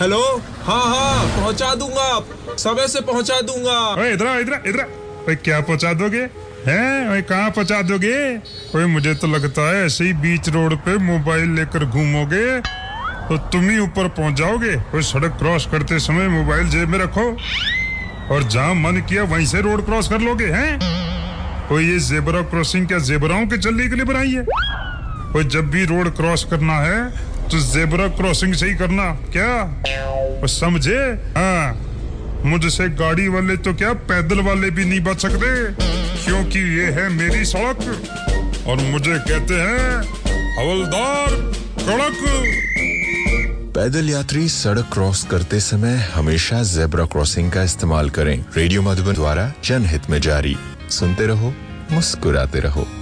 Hello. हाँ हाँ, पहुंचा दूंगा, समय से पहुंचा दूंगा। ओए इधर ओए, क्या पहुंचा दोगे हैं? ओए कहाँ पहुंचा दोगे? ओए मुझे तो लगता है ऐसे ही बीच रोड पे मोबाइल लेकर घूमोगे तो तुम ही ऊपर पहुंच जाओगे। ओए सड़क क्रॉस करते समय मोबाइल जेब में रखो और जहाँ मन किया वहीं से रोड क्रॉस कर लोगे हैं? ओए ये जेब्रा क्रॉसिंग क्या जेब्राओं के चलने के लिए बनाई है? ओए जब भी रोड क्रॉस करना है तो जेब्रा क्रॉसिंग से ही करना, क्या और समझे? हाँ, मुझसे गाड़ी वाले तो क्या पैदल वाले भी नहीं बच सकते, क्योंकि ये है मेरी सड़क और मुझे कहते हैं हवलदार कड़क। पैदल यात्री सड़क क्रॉस करते समय हमेशा जेब्रा क्रॉसिंग का इस्तेमाल करें। रेडियो मधुबन द्वारा जनहित में जारी। सुनते रहो, मुस्कुराते रहो।